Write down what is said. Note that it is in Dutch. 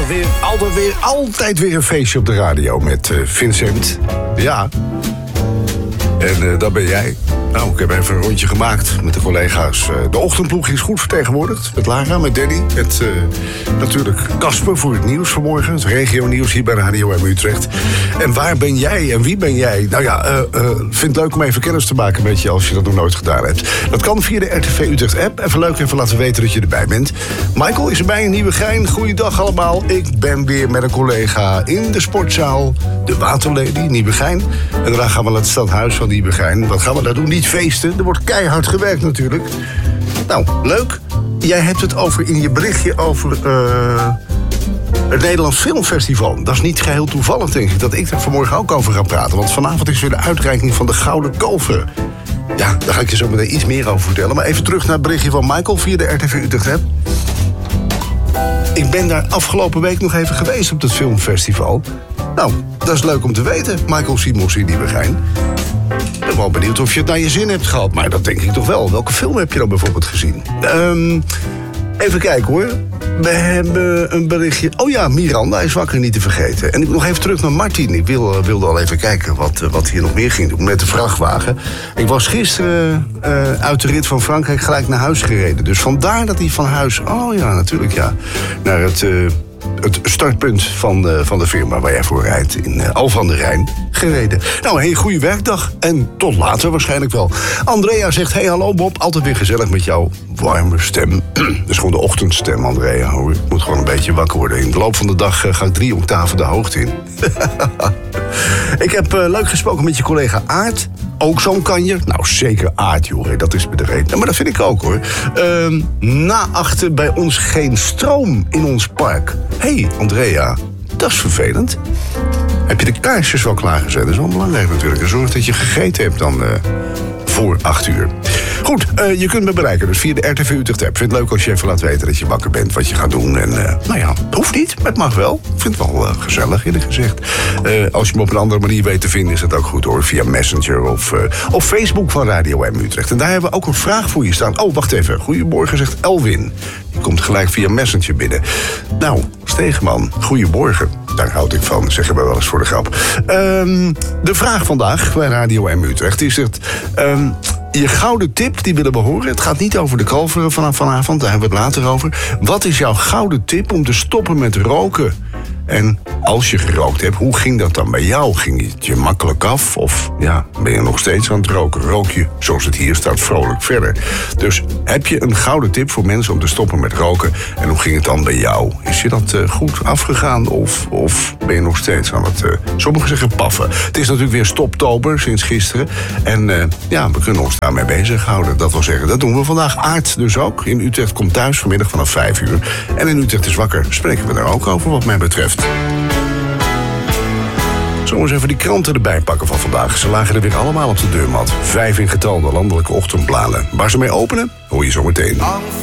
Altijd weer een feestje op de radio met Vincent. Ja. En dat ben jij. Nou, ik heb even een rondje gemaakt met de collega's. De ochtendploeg is goed vertegenwoordigd. Met Lara, met Danny. Met natuurlijk Casper voor het nieuws vanmorgen. Het regio-nieuws hier bij Radio M Utrecht. En waar ben jij en wie ben jij? Nou ja, vind het leuk om even kennis te maken met je als je dat nog nooit gedaan hebt. Dat kan via de RTV Utrecht app. Even leuk, even laten weten dat je erbij bent. Michael is erbij in Nieuwegein. Goeiedag allemaal. Ik ben weer met een collega in de sportzaal. De Waterlady, Nieuwegein. En daarna gaan we naar het stadhuis van Nieuwegein. Wat gaan we daar doen? Niet feesten. Er wordt keihard gewerkt natuurlijk. Nou, leuk. Jij hebt het in je berichtje over het Nederlands Filmfestival. Dat is niet geheel toevallig, denk ik, dat ik daar vanmorgen ook over ga praten. Want vanavond is weer de uitreiking van de Gouden Kalver. Ja, daar ga ik je zo meteen iets meer over vertellen. Maar even terug naar het berichtje van Michael via de RTV Utrecht app. Ik ben daar afgelopen week nog even geweest op het filmfestival. Nou, dat is leuk om te weten. Michael Simons in Nieuwegein. Ik ben wel benieuwd of je het naar je zin hebt gehad. Maar dat denk ik toch wel. Welke film heb je dan bijvoorbeeld gezien? Even kijken hoor. We hebben een berichtje. Oh ja, Miranda is wakker, niet te vergeten. En ik nog even terug naar Martin. Ik wilde al even kijken wat hier nog meer ging doen met de vrachtwagen. Ik was gisteren uit de rit van Frankrijk gelijk naar huis gereden. Dus vandaar dat hij van huis... Oh ja, natuurlijk ja. Naar het startpunt van de firma waar jij voor rijdt in Al van der Rijn gereden. Nou, een goede werkdag en tot later waarschijnlijk wel. Andrea zegt, hey hallo Bob, altijd weer gezellig met jouw warme stem. Dat is gewoon de ochtendstem, Andrea, hoor. Ik moet gewoon een beetje wakker worden. In de loop van de dag ga ik 3 octaven de hoogte in. Ik heb leuk gesproken met je collega Aart. Ook zo'n kanjer? Nou, zeker Aart, joh. Dat is me de reden. Maar dat vind ik ook, hoor. Na achter bij ons geen stroom in ons park. Hé, Andrea, dat is vervelend. Heb je de kaarsjes wel klaargezet? Dat is wel belangrijk natuurlijk. En zorg dat je gegeten hebt dan voor 8 uur. Goed, je kunt me bereiken dus via de RTV Utrecht app. Vind het leuk als je even laat weten dat je wakker bent, wat je gaat doen. En nou ja, het hoeft niet, maar het mag wel. Ik vind het wel gezellig, eerlijk gezegd. Als je me op een andere manier weet te vinden, is dat ook goed hoor. Via Messenger of Facebook van Radio M Utrecht. En daar hebben we ook een vraag voor je staan. Oh, wacht even. Goedemorgen, zegt Elwin. Die komt gelijk via Messenger binnen. Nou, Stegeman, goedemorgen. Daar houd ik van, zeggen we wel eens voor de grap. De vraag vandaag bij Radio M Utrecht is het... je gouden tip, die willen we horen. Het gaat niet over de kalveren vanaf vanavond, daar hebben we het later over. Wat is jouw gouden tip om te stoppen met roken? En als je gerookt hebt, hoe ging dat dan bij jou? Ging het je makkelijk af? Of ja, ben je nog steeds aan het roken? Rook je, zoals het hier staat, vrolijk verder? Dus heb je een gouden tip voor mensen om te stoppen met roken? En hoe ging het dan bij jou? Is je dat goed afgegaan? Of ben je nog steeds aan het, sommigen zeggen paffen? Het is natuurlijk weer stoptober sinds gisteren. En ja, we kunnen ons daarmee bezighouden. Dat wil zeggen, dat doen we vandaag. Aart dus ook. In Utrecht komt thuis vanmiddag vanaf 5 uur. En in Utrecht is wakker. Spreken we daar ook over wat mij betreft. Zullen we eens even die kranten erbij pakken van vandaag. Ze lagen er weer allemaal op de deurmat. 5 in getal, de landelijke ochtendbladen. Waar ze mee openen, hoor je zo meteen.